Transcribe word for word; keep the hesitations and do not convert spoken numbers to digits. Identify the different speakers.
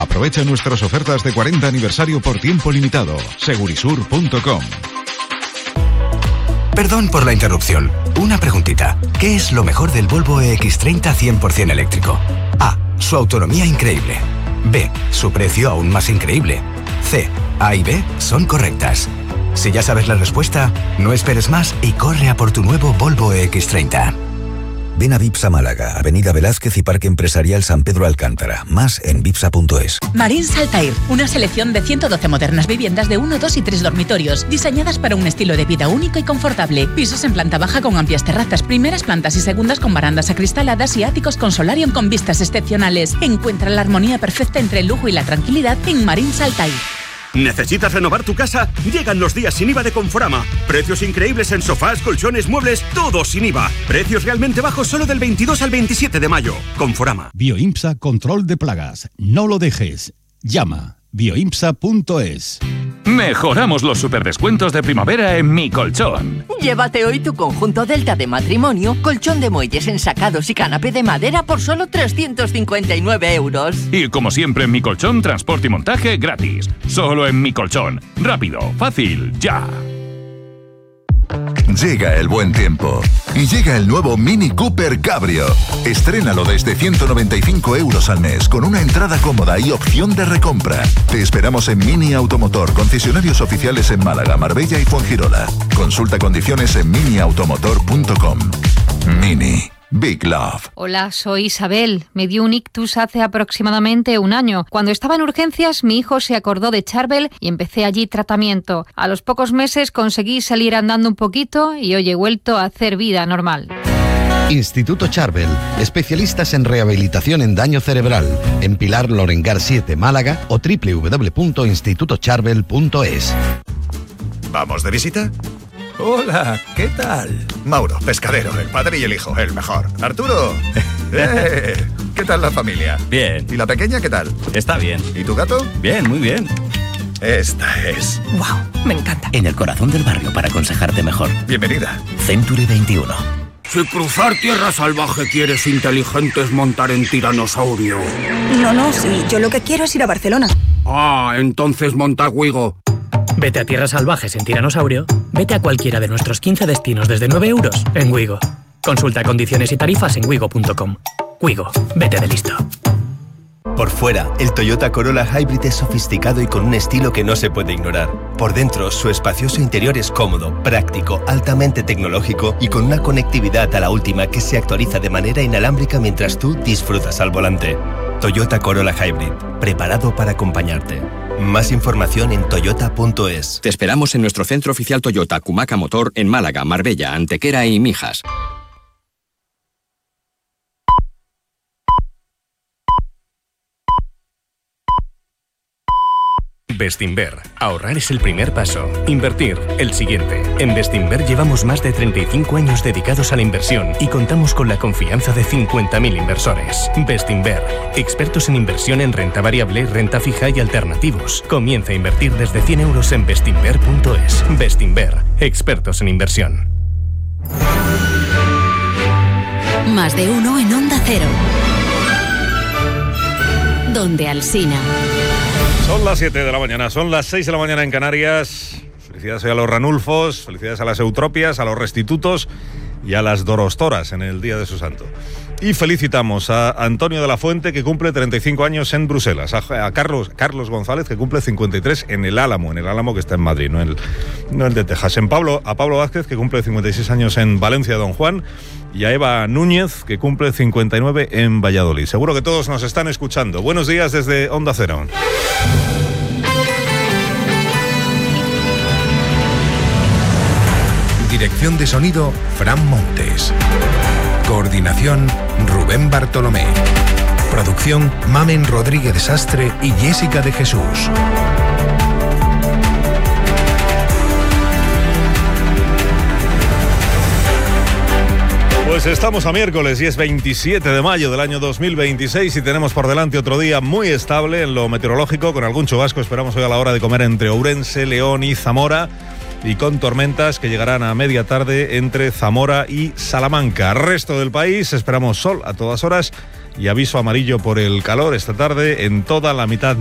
Speaker 1: Aprovecha nuestras ofertas de cuarenta aniversario por tiempo limitado. Segurisur punto com.
Speaker 2: Perdón por la interrupción. Una preguntita. ¿Qué es lo mejor del Volvo E X treinta cien por ciento eléctrico? A. Su autonomía increíble. B. Su precio aún más increíble. C. A y B son correctas. Si ya sabes la respuesta, no esperes más y corre a por tu nuevo Volvo E X treinta.
Speaker 3: Ven a Vipsa Málaga, Avenida Velázquez y Parque Empresarial San Pedro Alcántara. Más en vipsa punto es.
Speaker 4: Marins Altair, una selección de ciento doce modernas viviendas de uno, dos y tres dormitorios, diseñadas para un estilo de vida único y confortable. Pisos en planta baja con amplias terrazas, primeras plantas y segundas con barandas acristaladas y áticos con solarium con vistas excepcionales. Encuentra la armonía perfecta entre el lujo y la tranquilidad en Marins Altair.
Speaker 5: ¿Necesitas renovar tu casa? Llegan los días sin I V A de Conforama. Precios increíbles en sofás, colchones, muebles, todo sin I V A. Precios realmente bajos solo del veintidós al veintisiete de mayo. Conforama.
Speaker 6: Bioimpsa Control de Plagas. No lo dejes. Llama. bioimpsa punto es.
Speaker 7: Mejoramos los superdescuentos de primavera en Mi Colchón.
Speaker 8: Llévate hoy tu conjunto Delta de matrimonio, colchón de muelles ensacados y canapé de madera por solo trescientos cincuenta y nueve euros.
Speaker 7: Y como siempre en Mi Colchón, transporte y montaje gratis. Solo en Mi Colchón. Rápido, fácil, ya.
Speaker 9: Llega el buen tiempo y llega el nuevo Mini Cooper Cabrio. Estrénalo desde ciento noventa y cinco euros al mes con una entrada cómoda y opción de recompra. Te esperamos en Mini Automotor, concesionarios oficiales en Málaga, Marbella y Fuengirola. Consulta condiciones en mini automotor punto com. Mini. Big Love.
Speaker 10: Hola, soy Isabel. Me dio un ictus hace aproximadamente un año. Cuando estaba en urgencias, mi hijo se acordó de Charbel y empecé allí tratamiento. A los pocos meses conseguí salir andando un poquito y hoy he vuelto a hacer vida normal.
Speaker 11: Instituto Charbel, especialistas en rehabilitación en daño cerebral, en Pilar Lorengar siete, Málaga o doble u doble u doble u punto instituto charbel punto es.
Speaker 12: ¿Vamos de visita? Hola, ¿qué tal? Mauro, pescadero, el padre y el hijo, el mejor. Arturo, eh, ¿qué tal la familia?
Speaker 13: Bien.
Speaker 12: ¿Y la pequeña qué tal?
Speaker 13: Está bien.
Speaker 12: ¿Y tu gato?
Speaker 13: Bien, muy bien.
Speaker 12: Esta es.
Speaker 14: Wow, me encanta.
Speaker 15: En el corazón del barrio para aconsejarte mejor.
Speaker 12: Bienvenida.
Speaker 15: Century veintiuno.
Speaker 16: Si cruzar tierra salvaje quieres inteligentes montar en tiranosaurio.
Speaker 14: No, no, sí, yo lo que quiero es ir a Barcelona.
Speaker 16: Ah, entonces monta Wigo.
Speaker 17: Vete a tierras salvajes en Tiranosaurio. Vete a cualquiera de nuestros quince destinos desde nueve euros en Wigo. Consulta condiciones y tarifas en wigo punto com. Wigo, vete de listo.
Speaker 18: Por fuera, el Toyota Corolla Hybrid es sofisticado y con un estilo que no se puede ignorar. Por dentro, su espacioso interior es cómodo, práctico, altamente tecnológico y con una conectividad a la última que se actualiza de manera inalámbrica mientras tú disfrutas al volante. Toyota Corolla Hybrid, preparado para acompañarte. Más información en toyota punto es.
Speaker 19: Te esperamos en nuestro centro oficial Toyota Cumaca Motor en Málaga, Marbella, Antequera y Mijas.
Speaker 20: Bestinver. Ahorrar es el primer paso. Invertir, el siguiente. En Bestinver llevamos más de treinta y cinco años dedicados a la inversión y contamos con la confianza de cincuenta mil inversores. Bestinver. Expertos en inversión en renta variable, renta fija y alternativos. Comienza a invertir desde cien euros en bestinver punto es. Bestinver. Expertos en inversión.
Speaker 6: Más de uno en Onda Cero. Donde Alsina.
Speaker 5: Son las siete de la mañana, son las seis de la mañana en Canarias. Felicidades a los Ranulfos, felicidades a las Eutropias, a los Restitutos y a las Dorostoras en el día de su santo. Y felicitamos a Antonio de la Fuente, que cumple treinta y cinco años en Bruselas, a, a Carlos, Carlos González, que cumple cincuenta y tres en el Álamo, en el Álamo que está en Madrid, no el, no el de Texas. En Pablo, a Pablo Vázquez, que cumple cincuenta y seis años en Valencia, Don Juan, y a Eva Núñez, que cumple cincuenta y nueve en Valladolid. Seguro que todos nos están escuchando. Buenos días desde Onda Cero.
Speaker 3: Dirección de sonido, Fran Montes. Coordinación, Rubén Bartolomé. Producción, Mamen Rodríguez Sastre y Jessica de Jesús.
Speaker 5: Pues estamos a miércoles y es veintisiete de mayo del año dos mil veintiséis y tenemos por delante otro día muy estable en lo meteorológico, con algún chubasco esperamos hoy a la hora de comer entre Ourense, León y Zamora, y con tormentas que llegarán a media tarde entre Zamora y Salamanca. Resto del país esperamos sol a todas horas y aviso amarillo por el calor esta tarde en toda la mitad